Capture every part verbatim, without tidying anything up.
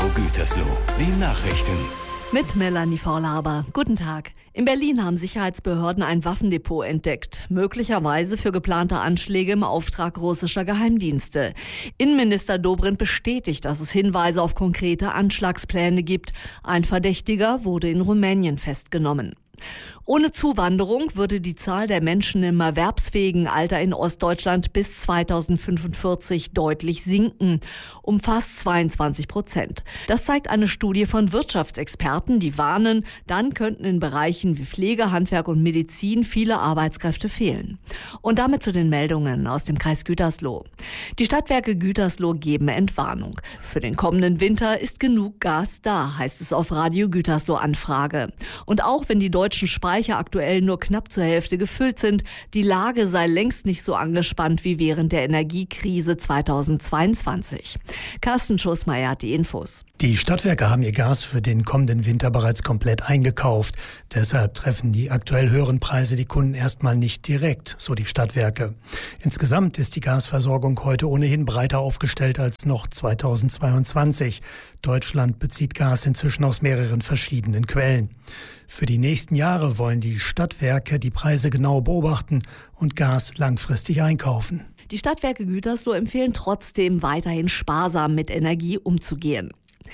Gütersloh, die Nachrichten. Mit Melanie Vorlaber. Guten Tag. In Berlin haben Sicherheitsbehörden ein Waffendepot entdeckt, möglicherweise für geplante Anschläge im Auftrag russischer Geheimdienste. Innenminister Dobrindt bestätigt, dass es Hinweise auf konkrete Anschlagspläne gibt. Ein Verdächtiger wurde in Rumänien festgenommen. Ohne Zuwanderung würde die Zahl der Menschen im erwerbsfähigen Alter in Ostdeutschland bis zweitausendfünfundvierzig deutlich sinken, um fast zweiundzwanzig Prozent. Das zeigt eine Studie von Wirtschaftsexperten, die warnen, dann könnten in Bereichen wie Pflege, Handwerk und Medizin viele Arbeitskräfte fehlen. Und damit zu den Meldungen aus dem Kreis Gütersloh. Die Stadtwerke Gütersloh geben Entwarnung. Für den kommenden Winter ist genug Gas da, heißt es auf Radio Gütersloh Anfrage. Und auch wenn die deutschen Speicher aktuell nur knapp zur Hälfte gefüllt sind, die Lage sei längst nicht so angespannt wie während der Energiekrise zweitausendzweiundzwanzig. Carsten Schussmeier hat die Infos. Die Stadtwerke haben ihr Gas für den kommenden Winter bereits komplett eingekauft. Deshalb treffen die aktuell höheren Preise die Kunden erstmal nicht direkt, so die Stadtwerke. Insgesamt ist die Gasversorgung heute ohnehin breiter aufgestellt als noch zweitausendzweiundzwanzig. Deutschland bezieht Gas inzwischen aus mehreren verschiedenen Quellen. Für die nächsten Jahre wollen die Stadtwerke die Preise genau beobachten und Gas langfristig einkaufen. Die Stadtwerke Gütersloh empfehlen trotzdem, weiterhin sparsam mit Energie umzugehen.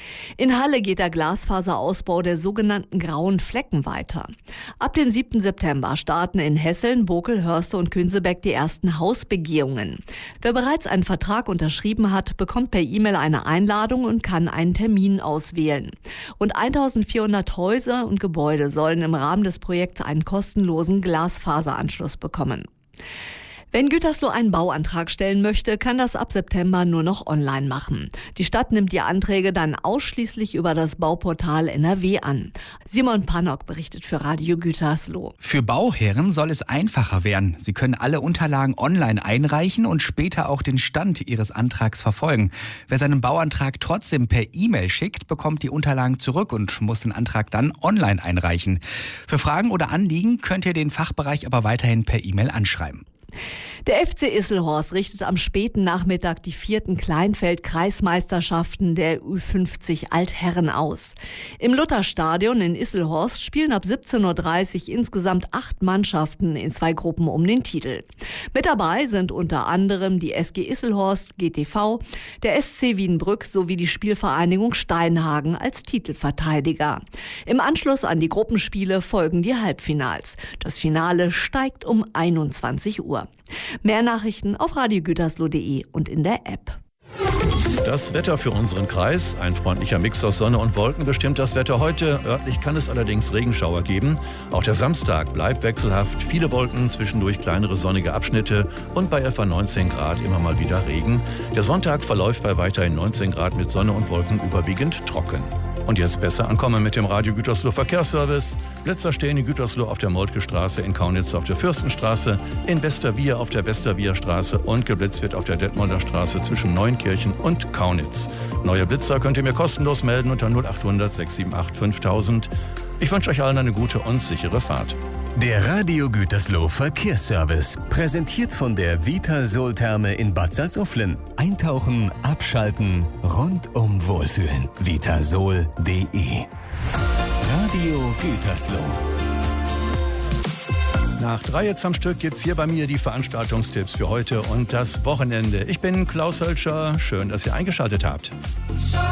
In Halle geht der Glasfaserausbau der sogenannten grauen Flecken weiter. Ab dem siebten September starten in Hesseln, Bokel, Hörste und Künsebeck die ersten Hausbegehungen. Wer bereits einen Vertrag unterschrieben hat, bekommt per E-Mail eine Einladung und kann einen Termin auswählen. Rund eintausendvierhundert Häuser und Gebäude sollen im Rahmen des Projekts einen kostenlosen Glasfaseranschluss bekommen. Wenn Gütersloh einen Bauantrag stellen möchte, kann das ab September nur noch online machen. Die Stadt nimmt die Anträge dann ausschließlich über das Bauportal N R W an. Simon Pannock berichtet für Radio Gütersloh. Für Bauherren soll es einfacher werden. Sie können alle Unterlagen online einreichen und später auch den Stand ihres Antrags verfolgen. Wer seinen Bauantrag trotzdem per E-Mail schickt, bekommt die Unterlagen zurück und muss den Antrag dann online einreichen. Für Fragen oder Anliegen könnt ihr den Fachbereich aber weiterhin per E-Mail anschreiben. Der F C Isselhorst richtet am späten Nachmittag die vierten Kleinfeld-Kreismeisterschaften der Ü fünfzig Altherren aus. Im Lutherstadion in Isselhorst spielen ab siebzehn Uhr dreißig insgesamt acht Mannschaften in zwei Gruppen um den Titel. Mit dabei sind unter anderem die S G Isselhorst G T V, der S C Wiedenbrück sowie die Spielvereinigung Steinhagen als Titelverteidiger. Im Anschluss an die Gruppenspiele folgen die Halbfinals. Das Finale steigt um einundzwanzig Uhr. Mehr Nachrichten auf radio gütersloh punkt de und in der App. Das Wetter für unseren Kreis. Ein freundlicher Mix aus Sonne und Wolken bestimmt das Wetter heute. Örtlich kann es allerdings Regenschauer geben. Auch der Samstag bleibt wechselhaft. Viele Wolken, zwischendurch kleinere sonnige Abschnitte und bei etwa neunzehn Grad immer mal wieder Regen. Der Sonntag verläuft bei weiterhin neunzehn Grad mit Sonne und Wolken überwiegend trocken. Und jetzt besser ankommen mit dem Radio Gütersloh Verkehrsservice. Blitzer stehen in Gütersloh auf der Moltke Straße, in Kaunitz auf der Fürstenstraße, in Westerwier auf der Westerwier Straße und geblitzt wird auf der Detmolder Straße zwischen Neunkirchen und Kaunitz. Neue Blitzer könnt ihr mir kostenlos melden unter null achthundert sechs sieben acht fünftausend. Ich wünsche euch allen eine gute und sichere Fahrt. Der Radio Gütersloh Verkehrsservice, präsentiert von der Vitasol-Therme in Bad Salzuflen. Eintauchen, abschalten, rundum wohlfühlen. vitasol punkt de. Radio Gütersloh. Nach drei jetzt am Stück gibt's hier bei mir die Veranstaltungstipps für heute und das Wochenende. Ich bin Klaus Hölscher. Schön, dass ihr eingeschaltet habt.